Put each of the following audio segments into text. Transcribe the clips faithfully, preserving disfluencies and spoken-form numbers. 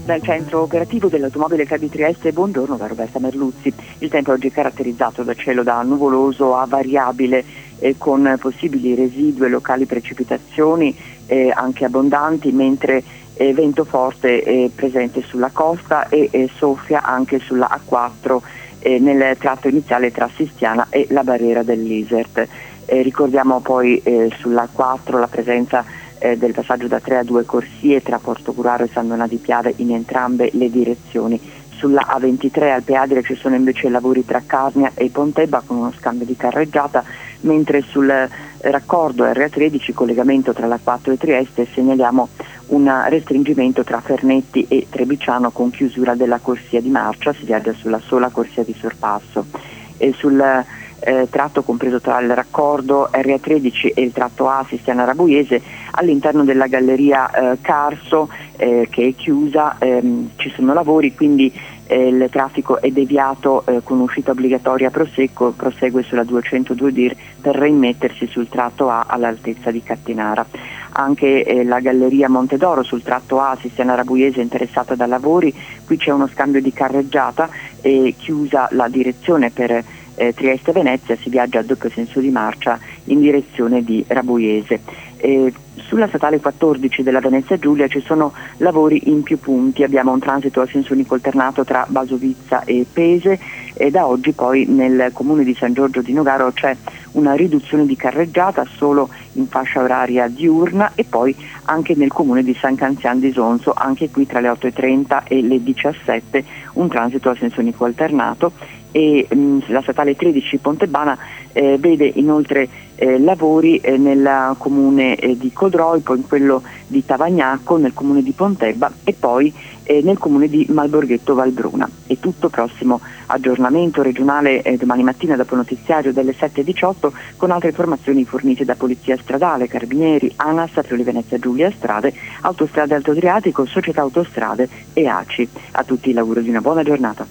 Dal centro operativo dell'automobile C A B Trieste, buongiorno da Roberta Merluzzi. Il tempo oggi è caratterizzato da cielo da nuvoloso a variabile eh, con possibili residue locali precipitazioni eh, anche abbondanti, mentre eh, vento forte è presente sulla costa e eh, soffia anche sulla A quattro eh, nel tratto iniziale tra Sistiana e la barriera dell'Isert. Eh, ricordiamo poi eh, sulla A quattro la presenza eh, del passaggio da tre a due corsie tra Portocuraro e San Donà di Piave in entrambe le direzioni. Sulla A ventitré Alpe Adria ci sono invece lavori tra Carnia e Pontebba con uno scambio di carreggiata, mentre sul eh, raccordo R A tredici, collegamento tra la quattro e Trieste, segnaliamo un restringimento tra Fernetti e Trebiciano con chiusura della corsia di marcia, si viaggia sulla sola corsia di sorpasso. E sul eh, tratto compreso tra il raccordo R A tredici e il tratto A Sistiana Rabuiese, all'interno della galleria eh, Carso eh, che è chiusa, ehm, ci sono lavori, quindi eh, il traffico è deviato eh, con uscita obbligatoria a Prosecco, prosegue sulla duecentodue dir per rimettersi sul tratto A all'altezza di Cattinara. Anche eh, la galleria Montedoro sul tratto A Sistiana Rabuiese è interessata da lavori, qui c'è uno scambio di carreggiata e chiusa la direzione per eh, Trieste-Venezia, si viaggia a doppio senso di marcia in direzione di Rabuiese. Eh, sulla statale quattordici della Venezia Giulia ci sono lavori in più punti, abbiamo un transito a senso unico alternato tra Basovizza e Pese e da oggi poi nel comune di San Giorgio di Nogaro c'è una riduzione di carreggiata solo in fascia oraria diurna e poi anche nel comune di San Canzian di Sonzo, anche qui tra le otto e trenta e le diciassette un transito a senso unico alternato. E mh, la statale tredici Pontebana eh, vede inoltre eh, lavori eh, nel comune eh, di Codroi, poi in quello di Tavagnacco, nel comune di Pontebba e poi eh, nel comune di Malborghetto Valbruna. È tutto, prossimo aggiornamento regionale eh, domani mattina dopo il notiziario delle sette e diciotto con altre informazioni fornite da Polizia Stradale, Carabinieri, ANAS, Friuli Venezia Giulia Strade, Autostrade Alto Adriatico, Società Autostrade e A C I. A tutti l'auguro di una buona giornata.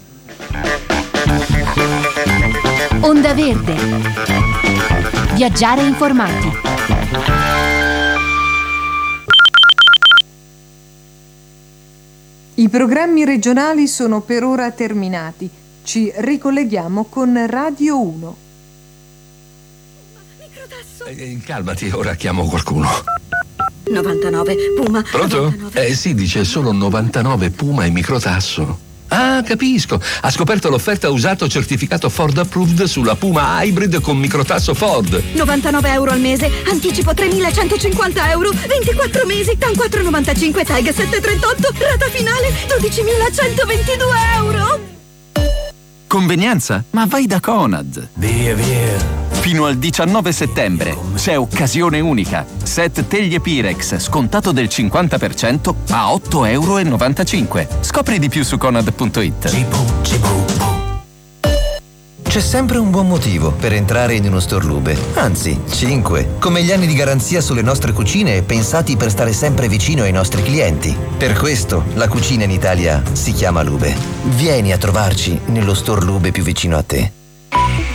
Onda Verde. Viaggiare informati. I programmi regionali sono per ora terminati. Ci ricolleghiamo con Radio uno. Eh, calmati, ora chiamo qualcuno. novantanove Puma. Pronto? novantanove. Eh sì, dice solo novantanove Puma e microtasso. Ah, capisco. Ha scoperto l'offerta usato certificato Ford Approved sulla Puma Hybrid con microtasso Ford. novantanove euro al mese, anticipo tremilacentocinquanta euro, ventiquattro mesi, TAN quattro virgola novantacinque, TAG sette virgola trentotto, rata finale dodicimilacentoventidue euro. Convenienza? Ma vai da Conad. Via, via. Fino al diciannove settembre c'è occasione unica. Set teglie Pirex scontato del cinquanta per cento a otto virgola novantacinque euro. Scopri di più su conad punto it. C'è sempre un buon motivo per entrare in uno store Lube. Anzi, cinque. Come gli anni di garanzia sulle nostre cucine pensati per stare sempre vicino ai nostri clienti. Per questo la cucina in Italia si chiama Lube. Vieni a trovarci nello store Lube più vicino a te.